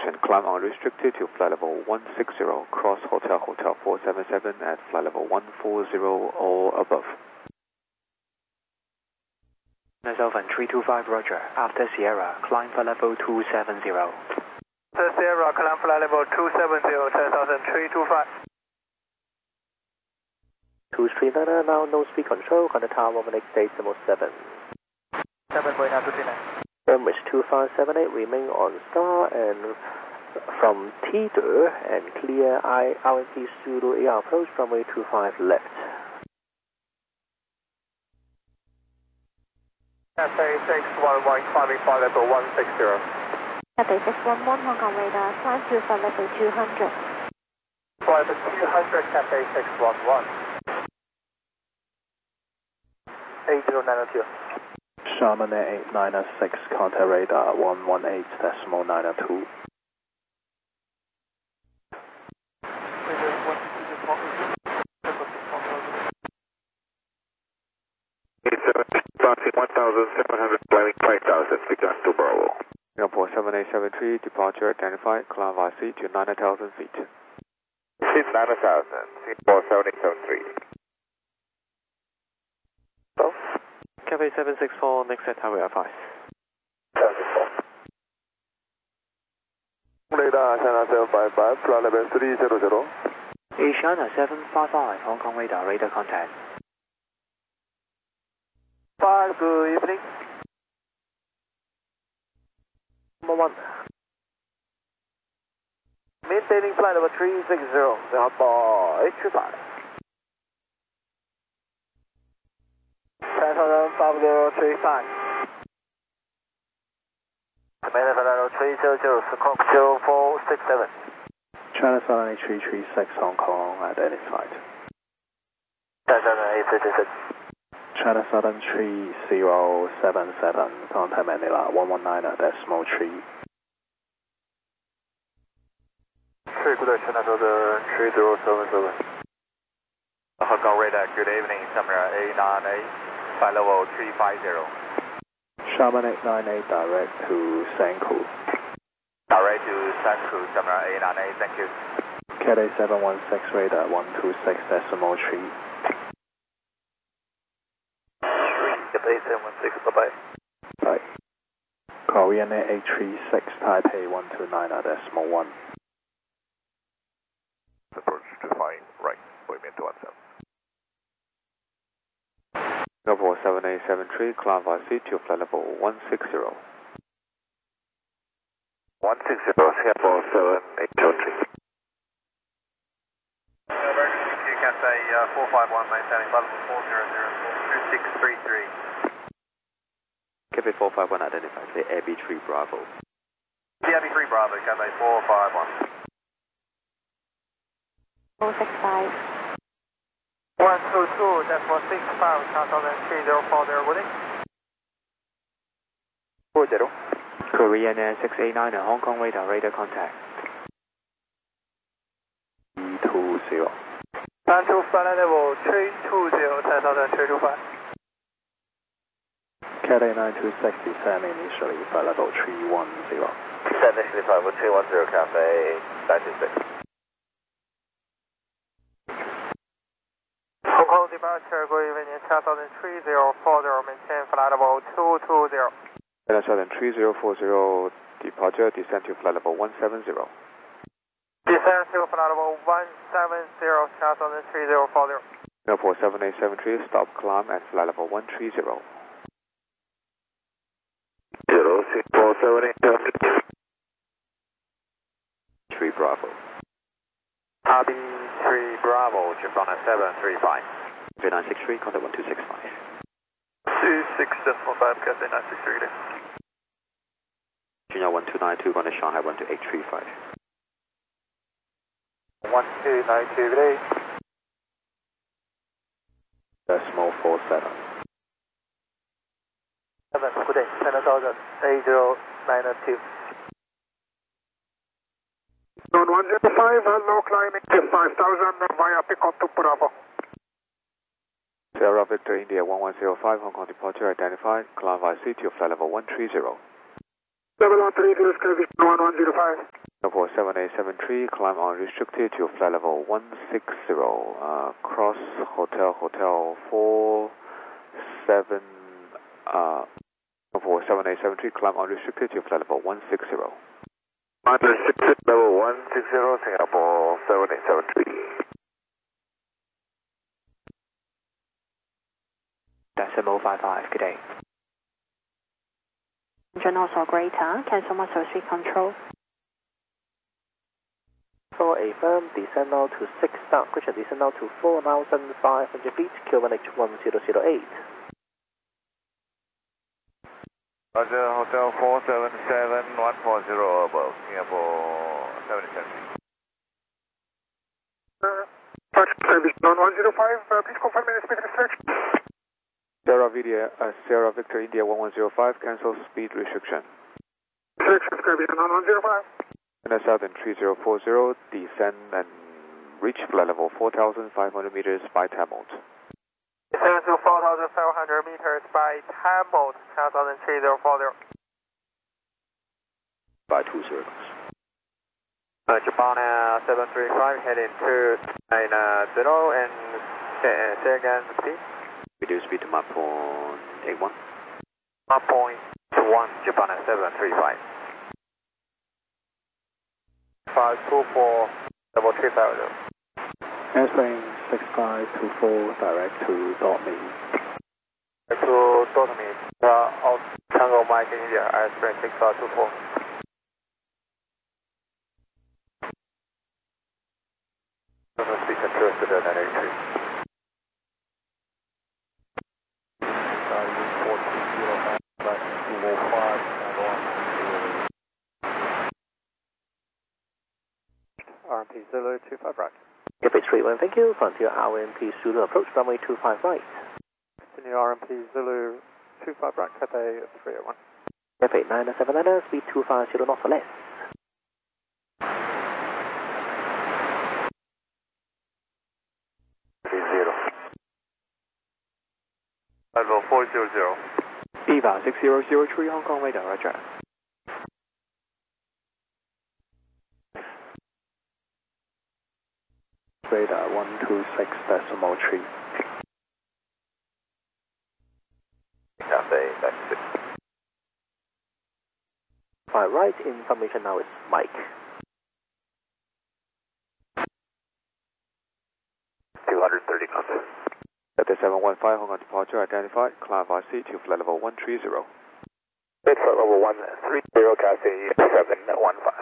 Caution, climb unrestricted to flight level 160, cross Hotel 477 at flight level 140 or above. Open 325, Roger. After Sierra, climb flight level 270. After Sierra, climb flight level 270, 10,325. 2399, now no speed control, contact tower 168.7. 7.929. Firmware 2578, remain on star and from T2 and clear RMP Zulu AR approach runway 25 left. Cathay 611, climbing flight level 160. Cathay 611, Hong Kong radar, climb to flight level 200. Flight level 200, Cathay 611. 8092. Sharman Air 896, contact radar 118.92. Passing 1,700, climbing 5,000, Victor to Bravo. Singapore 7873, departure identified, climb via sea to 9,000 feet. Seat 9,000, Singapore 7873. Cathay 764, next set tower advice. 764. Radar, China 755, flight level 300. Asiana 755, Hong Kong radar, radar contact. 5, good evening. Number 1. Maintaining flight level 360, Singapore 835. 10,5035. Maintaining flight level 300, Squawk 0467. China Southern 336, Hong Kong identified. 10,836. China Southern 3077, contact Manila 119.3. 3 China Southern 3077. Hong Kong radar, good evening, Samara 898, flight level 350. Sharman 898, direct to Sanku. Direct to Sanku, Samara 898, thank you. Cathay 716, radar 126.3. Cathay 716, bye-bye. Bye. Korean Air 836, Taipei 129.1. Approach to fine right, Boeing 217. Singapore 7873, climb via sea to flight level 160. 160, Singapore 7873. Cathay 451, maintaining flight level 4004, 2633. Cathay 451 identified, the AB3 Bravo. CIB3 Bravo, Cathay 451. 065. 122, Decimal 65, 10,340, wooding. 40. Korean Air 689 and Hong Kong radar, radar contact. 320. Land to flight level 320, 10,325. Cathay 9260, descend initially, flight level 310. Descend initially, flight level 310, Cathay 926. Hong Kong departure, good evening, 10,3040, maintain flight level 220. China Southern 3040, departure, descend to flight level 170. Descend to flight level 170, 10,3040. Singapore 7873, stop climb at flight level 130. 0, Singapore 7873. 3 Bravo. RB3 Bravo, Japan 735. Vietnam 63, contact 1265. 26.5, Cathay 963. Junior 1292, going to Shanghai 12835. 1292, good day. Decimal 47. 7, good day, 10,8092. Zone 105, hello, climbing to 5,000 via pickup to Bravo. Sierra Victor India 1105, Hong Kong departure identified, climb via sea to flight level 130. Level 130, Sky 1105. For 7873, climb unrestricted to flight level 160, cross Hotel 47, for 7873, climb unrestricted to flight level 160. Unrestricted level 160, Singapore 7873. Decimal 55, good day. Engine also greater, cancel muscle speed control. For a firm, descend now to 6 down, cushion descend now to 4,500 feet, Q1H 1008. Roger, Hotel 477, 140 above, Singapore 77. Service on 105, please confirm any speed restriction. Sierra Victor India 1105, cancel speed restriction. Restriction service on 105. And southern 3040, descend and reach flight level 4,500 meters by Tamalt. Descend to 4,500 meters by Tamalt, 3040. By 2 circles. Japan 735 heading to 90 and say again speed. Reduce speed to Mach 81. Mach 1, Japan 735. 524 double 3000. Airplane 6524, direct to Dortmund. To Dortmund, Tango Mike India, airplane 6524. Speed control to the 983. RMP Zulu 25 right. Cafe 31, thank you. Frontier RMP Zulu approach, runway 25 right. Continue RMP Zulu 25 right, Cafe 301. Cafe 979, speed 250 knots or less. Level 400. Viva 6003 Hong Kong radar, roger. Radar 126.3. Cafe, that's it. Right, information now is Mike. 230 knots. Delta 715, Hong Kong departure identified, climb RC to flight level 130. Flight level 130, Cathay 715.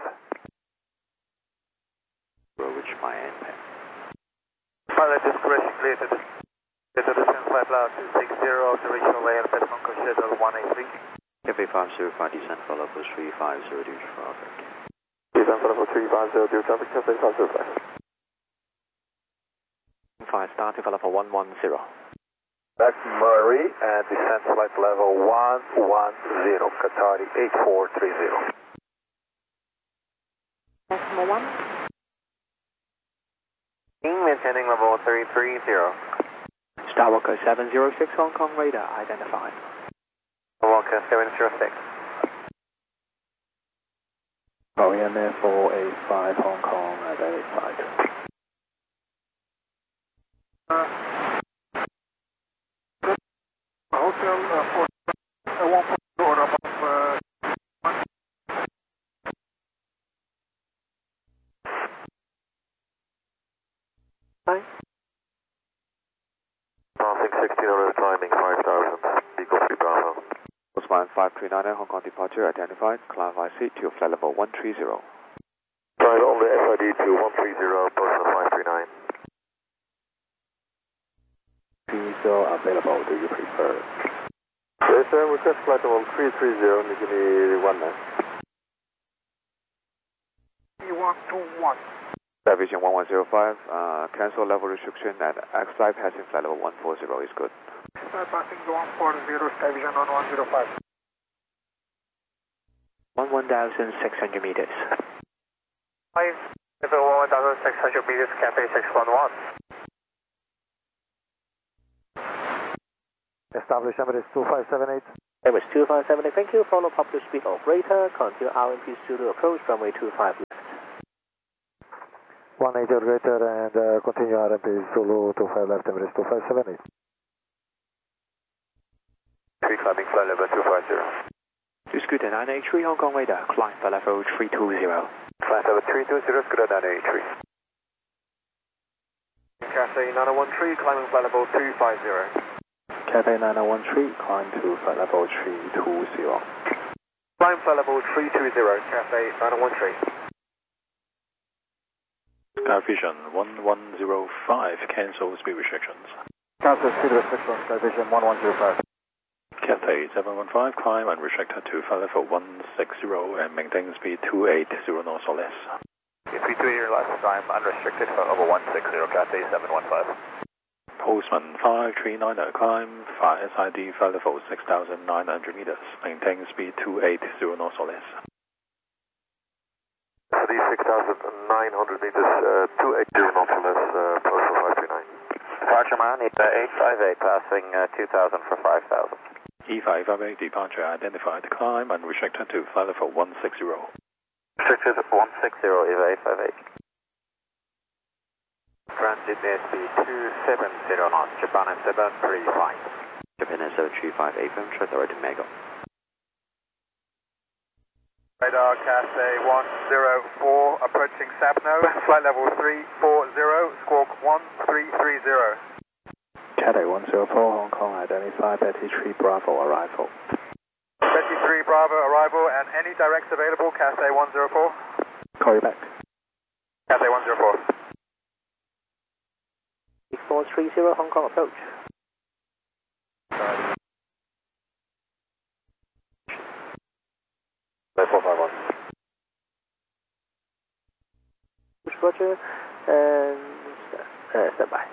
Will reach my end. Pilot discretion clear to the descent flight level 260, duration of AL Fed Hong Kong schedule 183. Cafe 505, descent for level 350 due traffic. Descent for level 350 due traffic, Cafe 505. 5 starting for level 110. Back Murray and descent flight level 110, Qatari 8430. Decimal 1. Maintaining level 330. Starwalker 706 Hong Kong radar identified. Walker 706. Korean Air 485 Hong Kong identified. Hotel 140 above. Hi. Passing 1600 climbing 5000. Eagle 3 Bravo. Osman 539 Hong Kong departure identified, climb IC to flight level 130. Flight on the SID to 130, Boston 539. Diesel available, do you prefer? Yes, sir, request flight level 330, Nigini 19. E121. Division 1105, cancel level restriction and X-Flight passing flight level 140 is good. Passing the 140, Division on 105. 1,600 meters. 5, level 1,600 meters, Cafe 611. Establish Emirates 2578. Emirates 2578, thank you. Follow popular speed operator, continue RMP Studio approach, runway 25 left. 180 greater and continue RMP Zulu 25 left Emirates 2578. 3 climbing flight level 250. To Scooter 983 Hong Kong radar, climb flight level 320. Flight level 320, Scooter 983. Cathay 9013, climbing flight level 250. Cathay 9013, climb to flight level 320. Climb flight level 320, Cathay 9013. Sky Vision 1105, cancel speed restrictions. Cancel speed restrictions, Sky Vision 1105. Cathay 715, climb unrestricted to flight level 160 and maintain speed 280 knots or less. 320 here, last time, unrestricted, flight level 160, Cathay 715. Postman 5390, climb SID flight level 6,900 meters, maintain speed 280 knots or less. For the 6,900 meters, 280 knots or less, postal 539. Departure man, 858, passing 2,000 for 5,000. E558 departure identified, climb unrestricted to flight level 160. Restricted 160, EVA 858. Transit airspeed 270 knots, Japan M735. Japan M735, AFM, transfer to Mego. Radar Cathay 104, approaching Sapno, flight level 340, squawk 1330. Cathay 104 Hong Kong, identify Betty 3 Bravo arrival. Betty 3 Bravo arrival and any directs available, Cathay 104. Call you back. Cathay 104. 430 Hong Kong approach. Flight 451. Roger, and stand by.